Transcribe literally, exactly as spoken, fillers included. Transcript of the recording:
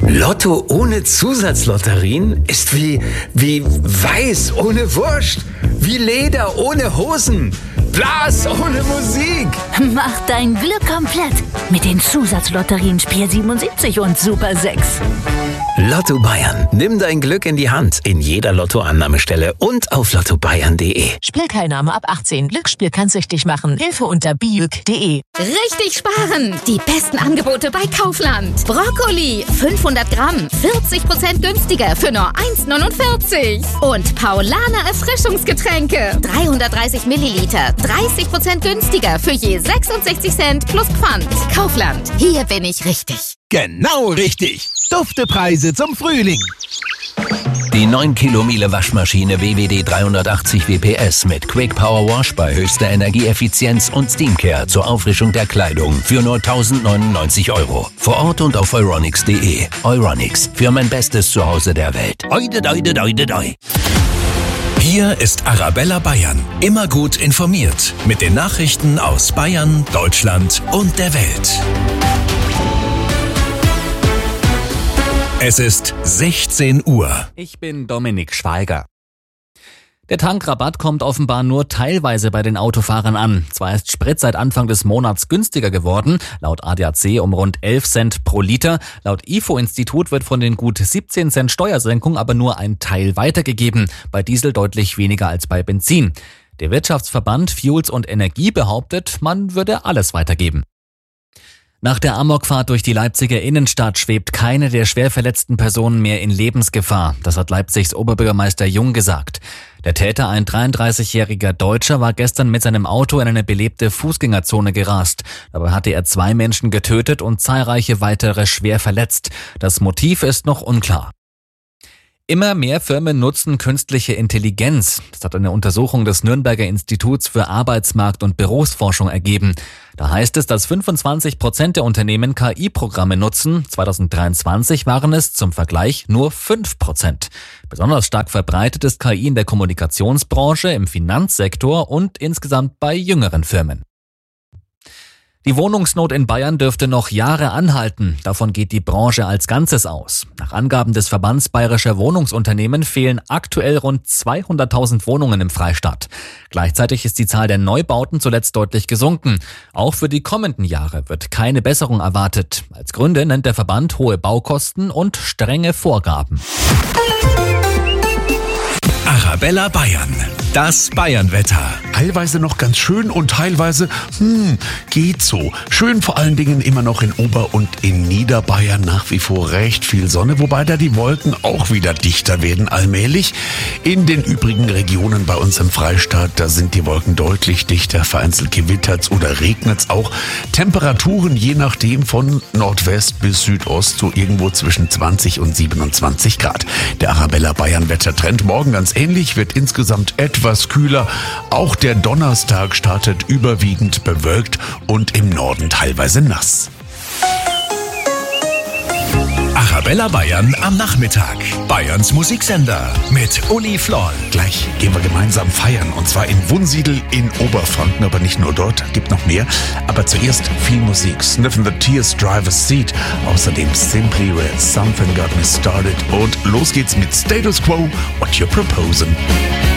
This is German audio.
Lotto ohne Zusatzlotterien ist wie, wie Weiß ohne Wurst, wie Leder ohne Hosen, Blas ohne Musik. Mach dein Glück komplett mit den Zusatzlotterien Spiel siebenundsiebzig und Super sechs. Lotto Bayern. Nimm dein Glück in die Hand in jeder Lottoannahmestelle und auf lotto bayern punkt de. Spielteilnahme ab achtzehn. Glücksspiel kann süchtig machen. Hilfe unter biüg punkt de. Richtig sparen! Die besten Angebote bei Kaufland. Brokkoli fünfhundert Gramm, vierzig Prozent günstiger für nur eins neunundvierzig. Und Paulaner Erfrischungsgetränke, dreihundertdreißig Milliliter, dreißig Prozent günstiger für je sechsundsechzig Cent plus Pfand. Kaufland, hier bin ich richtig. Genau richtig. Duftepreise zum Frühling. Die neun Kilo Miele Waschmaschine W W D dreihundertachtzig W P S mit Quick Power Wash bei höchster Energieeffizienz und Steamcare zur Auffrischung der Kleidung für nur tausendneunundneunzig Euro. Vor Ort und auf euronics punkt de. Euronics, für mein bestes Zuhause der Welt. Oide, oide, oide, oide. Hier ist Arabella Bayern. Immer gut informiert mit den Nachrichten aus Bayern, Deutschland und der Welt. Es ist sechzehn Uhr. Ich bin Dominik Schweiger. Der Tankrabatt kommt offenbar nur teilweise bei den Autofahrern an. Zwar ist Sprit seit Anfang des Monats günstiger geworden, laut A D A C um rund elf Cent pro Liter. Laut I F O-Institut wird von den gut siebzehn Cent Steuersenkung aber nur ein Teil weitergegeben, bei Diesel deutlich weniger als bei Benzin. Der Wirtschaftsverband Fuels und Energie behauptet, man würde alles weitergeben. Nach der Amokfahrt durch die Leipziger Innenstadt schwebt keine der schwer verletzten Personen mehr in Lebensgefahr. Das hat Leipzigs Oberbürgermeister Jung gesagt. Der Täter, ein dreiunddreißigjähriger Deutscher, war gestern mit seinem Auto in eine belebte Fußgängerzone gerast. Dabei hatte er zwei Menschen getötet und zahlreiche weitere schwer verletzt. Das Motiv ist noch unklar. Immer mehr Firmen nutzen künstliche Intelligenz. Das hat eine Untersuchung des Nürnberger Instituts für Arbeitsmarkt- und Berufsforschung ergeben. Da heißt es, dass fünfundzwanzig Prozent der Unternehmen K I-Programme nutzen. zweitausenddreiundzwanzig waren es zum Vergleich nur fünf Prozent. Besonders stark verbreitet ist K I in der Kommunikationsbranche, im Finanzsektor und insgesamt bei jüngeren Firmen. Die Wohnungsnot in Bayern dürfte noch Jahre anhalten. Davon geht die Branche als Ganzes aus. Nach Angaben des Verbands Bayerischer Wohnungsunternehmen fehlen aktuell rund zweihunderttausend Wohnungen im Freistaat. Gleichzeitig ist die Zahl der Neubauten zuletzt deutlich gesunken. Auch für die kommenden Jahre wird keine Besserung erwartet. Als Gründe nennt der Verband hohe Baukosten und strenge Vorgaben. Arabella Bayern. Das Bayernwetter. Teilweise noch ganz schön und teilweise, hm, geht so. Schön vor allen Dingen immer noch in Ober- und in Niederbayern nach wie vor recht viel Sonne, wobei da die Wolken auch wieder dichter werden allmählich. In den übrigen Regionen bei uns im Freistaat, da sind die Wolken deutlich dichter, vereinzelt gewittert's oder regnet's auch. Temperaturen je nachdem von Nordwest bis Südost, so irgendwo zwischen zwanzig und siebenundzwanzig Grad. Der Arabella Bayern Wettertrend morgen ganz ähnlich, wird insgesamt etwas etwas kühler. Auch der Donnerstag startet überwiegend bewölkt und im Norden teilweise nass. Arabella Bayern am Nachmittag. Bayerns Musiksender mit Uli Florl. Gleich gehen wir gemeinsam feiern und zwar in Wunsiedel in Oberfranken, aber nicht nur dort, gibt noch mehr. Aber zuerst viel Musik. Sniffin' the Tears, Driver's Seat. Außerdem Simply Red, Something Got Me Started und los geht's mit Status Quo, What You're Proposing.